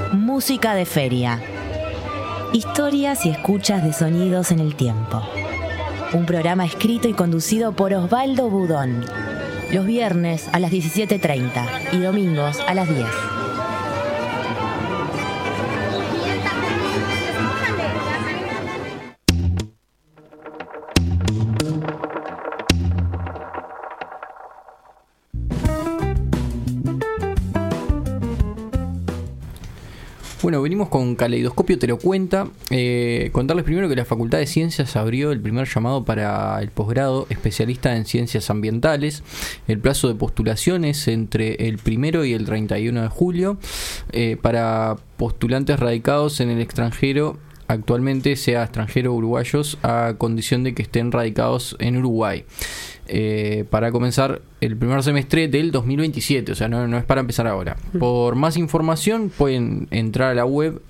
Música de feria. Historias y escuchas de sonidos en el tiempo. Un programa escrito y conducido por Osvaldo Budón. Los viernes a las 17:30 y domingos a las 10. Bueno, venimos con Caleidoscopio Te Lo Cuenta. Contarles primero que la Facultad de Ciencias abrió el primer llamado para el posgrado especialista en Ciencias Ambientales. El plazo de postulación es entre el 1 y el 31 de julio para postulantes radicados en el extranjero, actualmente sea extranjeros uruguayos, a condición de que estén radicados en Uruguay. Para comenzar el primer semestre del 2027, o sea, no es para empezar ahora. Por más información pueden entrar a la web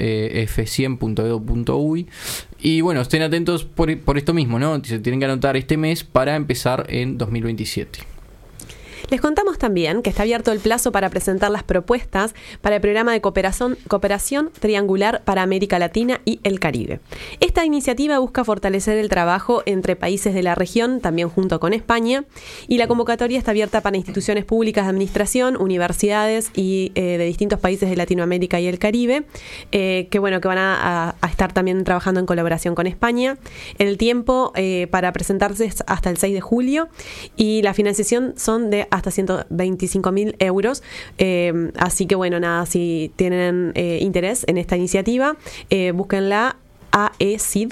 f100.edu.uy y bueno, estén atentos por esto mismo, ¿no? Se tienen que anotar este mes para empezar en 2027. Les contamos también que está abierto el plazo para presentar las propuestas para el programa de cooperación triangular para América Latina y el Caribe. Esta iniciativa busca fortalecer el trabajo entre países de la región, también junto con España, y la convocatoria está abierta para instituciones públicas de administración, universidades y de distintos países de Latinoamérica y el Caribe, que van a estar también trabajando en colaboración con España. El tiempo para presentarse es hasta el 6 de julio y la financiación son de hasta 125.000 euros. Así que bueno, nada, si tienen interés en esta iniciativa, búsquenla AECID,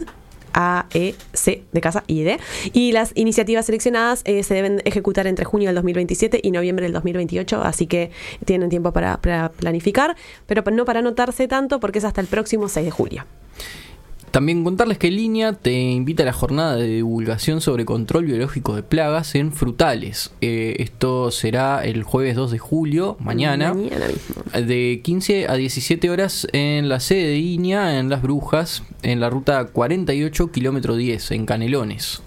AEC de casa ID, y las iniciativas seleccionadas se deben ejecutar entre junio del 2027 y noviembre del 2028, así que tienen tiempo para planificar, pero no para anotarse tanto porque es hasta el próximo 6 de julio. También contarles que Línea te invita a la jornada de divulgación sobre control biológico de plagas en frutales. Esto será el jueves 2 de julio, mañana mismo, de 15 a 17 horas en la sede de Línea, en Las Brujas, en la ruta 48, kilómetro 10, en Canelones.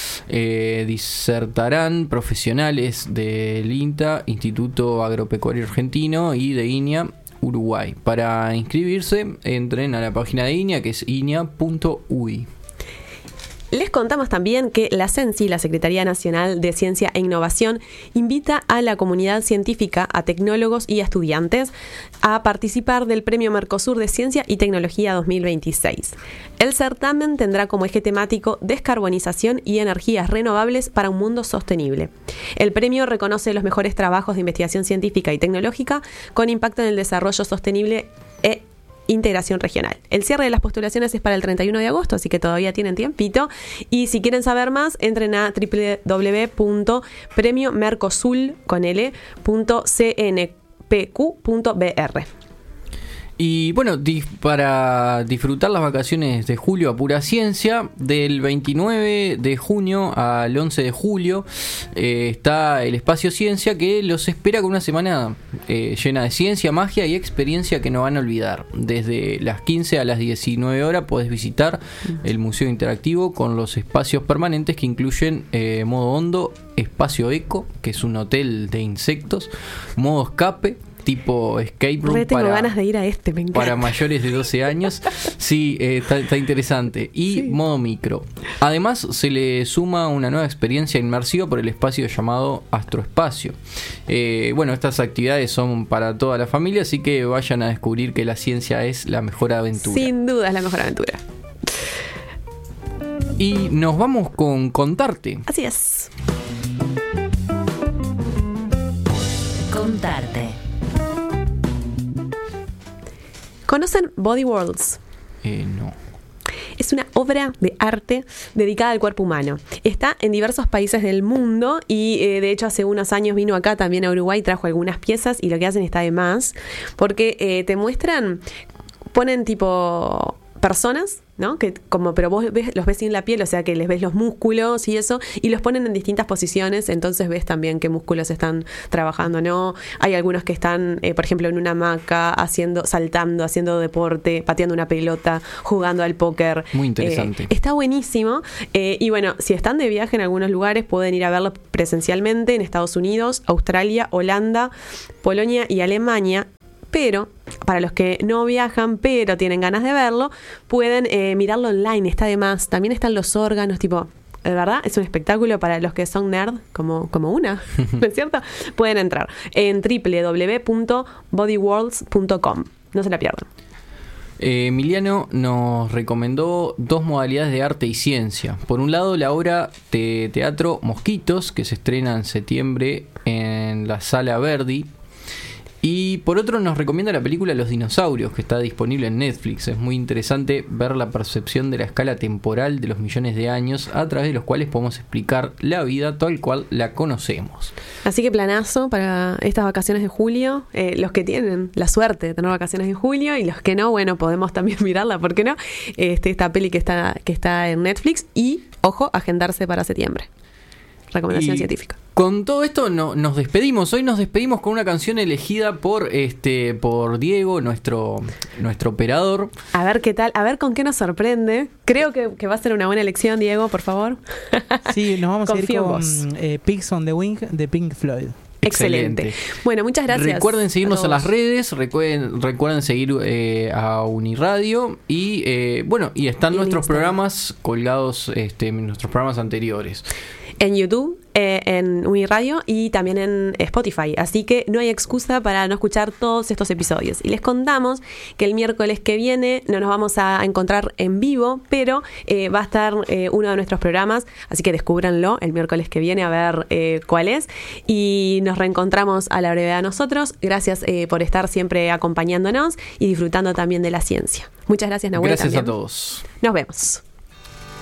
Disertarán profesionales del INTA, Instituto Agropecuario Argentino, y de INEA Uruguay. Para inscribirse, entren a la página de INEA, que es inea.uy. Les contamos también que la CENSI, la Secretaría Nacional de Ciencia e Innovación, invita a la comunidad científica, a tecnólogos y a estudiantes a participar del Premio Mercosur de Ciencia y Tecnología 2026. El certamen tendrá como eje temático descarbonización y energías renovables para un mundo sostenible. El premio reconoce los mejores trabajos de investigación científica y tecnológica con impacto en el desarrollo sostenible e integración regional. El cierre de las postulaciones es para el 31 de agosto, así que todavía tienen tiempito. Y si quieren saber más, entren a www.premiomercosul.cnpq.br. Y bueno, para disfrutar las vacaciones de julio a pura ciencia, del 29 de junio al 11 de julio está el Espacio Ciencia, que los espera con una semana llena de ciencia, magia y experiencia que no van a olvidar. Desde las 15 a las 19 horas podés visitar el Museo Interactivo con los espacios permanentes que incluyen modo hondo, espacio eco, que es un hotel de insectos, modo escape, tipo escape room. Tengo ganas de ir a me encanta. Para mayores de 12 años. Sí, está interesante. Y sí, modo micro. Además, se le suma una nueva experiencia inmersiva por el espacio llamado Astroespacio. Estas actividades son para toda la familia, así que vayan a descubrir que la ciencia es la mejor aventura. Sin duda es la mejor aventura. Y nos vamos con Contarte. Así es. Contarte. ¿Conocen Body Worlds? No. Es una obra de arte dedicada al cuerpo humano. Está en diversos países del mundo y de hecho hace unos años vino acá también a Uruguay, trajo algunas piezas y lo que hacen está de más porque te muestran, ponen tipo personas, ¿no? Pero vos los ves sin la piel, o sea que les ves los músculos y eso, y los ponen en distintas posiciones, entonces ves también qué músculos están trabajando, ¿no? Hay algunos que están, por ejemplo, en una hamaca, saltando, haciendo deporte, pateando una pelota, jugando al póker. Muy interesante. Está buenísimo. Y bueno, si están de viaje en algunos lugares, pueden ir a verlo presencialmente en Estados Unidos, Australia, Holanda, Polonia y Alemania. Pero para los que no viajan pero tienen ganas de verlo, pueden mirarlo online, está de más. También están los órganos, tipo, de verdad, es un espectáculo para los que son nerd, como una, ¿no es cierto? Pueden entrar en www.bodyworlds.com. No se la pierdan. Emiliano nos recomendó 2 modalidades de arte y ciencia. Por un lado, la obra de teatro Mosquitos, que se estrena en septiembre en la Sala Verdi. Y por otro nos recomienda la película Los dinosaurios, que está disponible en Netflix. Es muy interesante ver la percepción de la escala temporal de los millones de años a través de los cuales podemos explicar la vida tal cual la conocemos. Así que planazo para estas vacaciones de julio. Los que tienen la suerte de tener vacaciones en julio y los que no, bueno, podemos también mirarla, ¿por qué no? Esta peli que está en Netflix y, ojo, agendarse para septiembre. Recomendación científica. Con todo esto nos despedimos. Hoy nos despedimos con una canción elegida por Diego, nuestro operador. A ver qué tal, a ver con qué nos sorprende. Creo que va a ser una buena elección, Diego, por favor. Sí, nos vamos Confío a ir con Pigs on the Wing de Pink Floyd. Excelente. Bueno, muchas gracias. Recuerden seguirnos en las redes, recuerden seguir a Uniradio y están nuestros programas colgados, nuestros programas anteriores. En YouTube, en Uniradio y también en Spotify. Así que no hay excusa para no escuchar todos estos episodios. Y les contamos que el miércoles que viene no nos vamos a encontrar en vivo, pero va a estar uno de nuestros programas. Así que descúbranlo el miércoles que viene a ver cuál es. Y nos reencontramos a la brevedad nosotros. Gracias por estar siempre acompañándonos y disfrutando también de la ciencia. Muchas gracias, Nahuel. Gracias también. a todos. Nos vemos.